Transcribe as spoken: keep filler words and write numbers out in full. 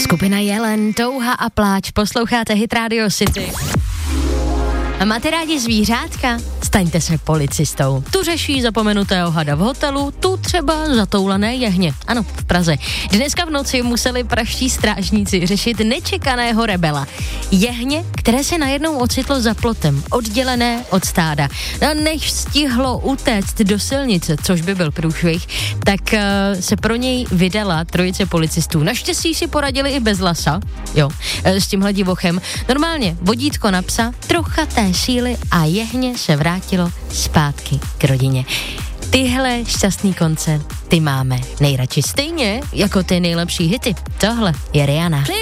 Skupina Jelen, Touha a pláč, posloucháte Hit Radio City. A máte rádi zvířátka? Staňte se policistou. Tu řeší zapomenutého hada v hotelu, tu třeba zatoulané jehně. Ano, v Praze. Dneska v noci museli pražští strážníci řešit nečekaného rebela. Jehně, které se najednou ocitlo za plotem, oddělené od stáda. A než stihlo utéct do silnice, což by byl průšvih, tak uh, se pro něj vydala trojice policistů. Naštěstí si poradili i bez lasa, jo, s tímhle divochem. Normálně vodítko na psa, trocha té síly a jehně se vrátilo zpátky k rodině. Tyhle šťastný konce, ty máme nejradši stejně jako ty nejlepší hity. Tohle je Rihanna.